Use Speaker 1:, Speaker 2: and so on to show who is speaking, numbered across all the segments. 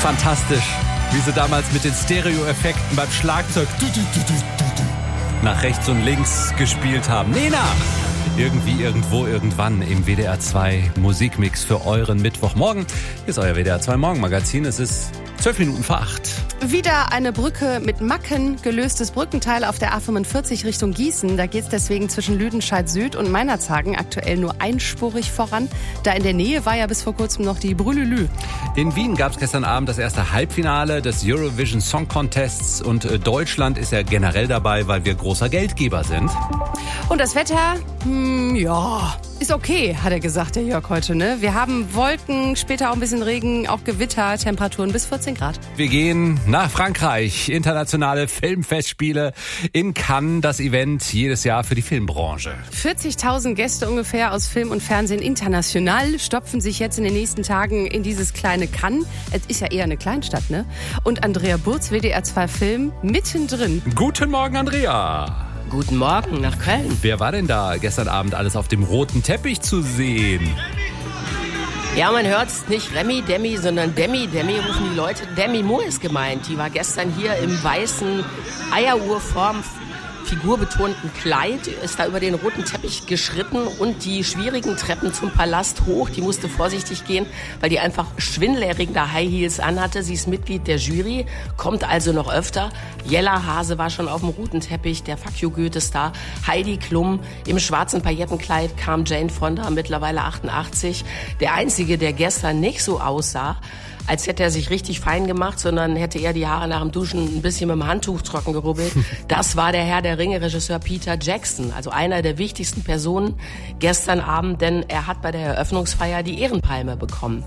Speaker 1: Fantastisch, wie sie damals mit den Stereo-Effekten beim Schlagzeug nach rechts und links gespielt haben. Nena! Irgendwie, irgendwo, irgendwann im WDR 2 Musikmix für euren Mittwochmorgen. Hier ist euer WDR 2 Morgenmagazin. Es ist 12 Minuten vor 8.
Speaker 2: Wieder eine Brücke mit Macken, gelöstes Brückenteil auf der A45 Richtung Gießen. Da geht es deswegen zwischen Lüdenscheid Süd und Meinerzhagen aktuell nur einspurig voran. Da in der Nähe war ja bis vor kurzem noch die Brülülü.
Speaker 1: In Wien gab es gestern Abend das erste Halbfinale des Eurovision Song Contests und Deutschland ist ja generell dabei, weil wir großer Geldgeber sind.
Speaker 2: Und das Wetter, ja, ist okay, hat er gesagt, der Jörg heute, ne? Wir haben Wolken, später auch ein bisschen Regen, auch Gewitter, Temperaturen bis 14 Grad.
Speaker 1: Wir gehen nach Frankreich. Internationale Filmfestspiele in Cannes, das Event jedes Jahr für die Filmbranche.
Speaker 2: 40.000 Gäste ungefähr aus Film und Fernsehen international stopfen sich jetzt in den nächsten Tagen in dieses kleine Cannes. Es ist ja eher eine Kleinstadt, ne? Und Andrea Burz, WDR 2 Film, mittendrin.
Speaker 1: Guten Morgen, Andrea.
Speaker 3: Guten Morgen nach Köln.
Speaker 1: Wer war denn da gestern Abend alles auf dem roten Teppich zu sehen?
Speaker 3: Ja, man hört's nicht Remi, Demi, sondern Demi. Demi rufen die Leute. Demi Moore ist gemeint. Die war gestern hier im weißen Eieruhrform figurbetonten Kleid, ist da über den roten Teppich geschritten und die schwierigen Treppen zum Palast hoch, die musste vorsichtig gehen, weil die einfach schwindelerregende High Heels anhatte. Sie ist Mitglied der Jury, kommt also noch öfter. Jella Hase war schon auf dem roten Teppich, der Fuck you Goethe-Star. Heidi Klum im schwarzen Paillettenkleid kam Jane Fonda, mittlerweile 88. Der Einzige, der gestern nicht so aussah, als hätte er sich richtig fein gemacht, sondern hätte er die Haare nach dem Duschen ein bisschen mit dem Handtuch trocken gerubbelt. Das war der Herr der Ringe, Regisseur Peter Jackson, also einer der wichtigsten Personen gestern Abend, denn er hat bei der Eröffnungsfeier die Ehrenpalme bekommen.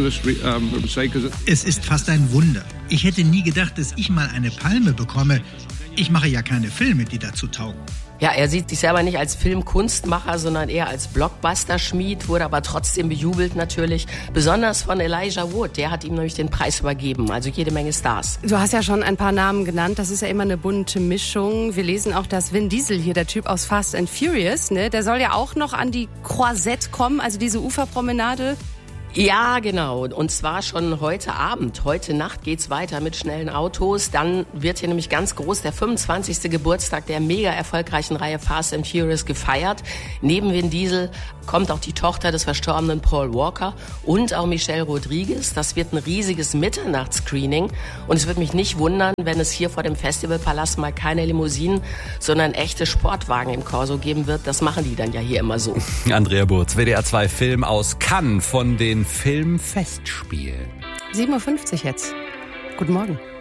Speaker 4: Es ist fast ein Wunder. Ich hätte nie gedacht, dass ich mal eine Palme bekomme. Ich mache ja keine Filme, die dazu taugen.
Speaker 3: Ja, er sieht sich selber nicht als Filmkunstmacher, sondern eher als Blockbuster-Schmied, wurde aber trotzdem bejubelt natürlich, besonders von Elijah Wood, der hat ihm nämlich den Preis übergeben, also jede Menge Stars.
Speaker 2: Du hast ja schon ein paar Namen genannt, das ist ja immer eine bunte Mischung. Wir lesen auch, dass Vin Diesel hier, der Typ aus Fast and Furious, ne, der soll ja auch noch an die Croisette kommen, also diese Uferpromenade.
Speaker 3: Ja, genau. Und zwar schon heute Abend. Heute Nacht geht's weiter mit schnellen Autos. Dann wird hier nämlich ganz groß der 25. Geburtstag der mega erfolgreichen Reihe Fast and Furious gefeiert. Neben Vin Diesel kommt auch die Tochter des verstorbenen Paul Walker und auch Michelle Rodriguez. Das wird ein riesiges Mitternachtsscreening. Und es wird mich nicht wundern, wenn es hier vor dem Festivalpalast mal keine Limousinen, sondern echte Sportwagen im Corso geben wird. Das machen die dann ja hier immer so.
Speaker 1: Andrea Burz, WDR 2 Film aus Cannes von den Filmfestspielen.
Speaker 2: 7:50 Uhr jetzt. Guten Morgen.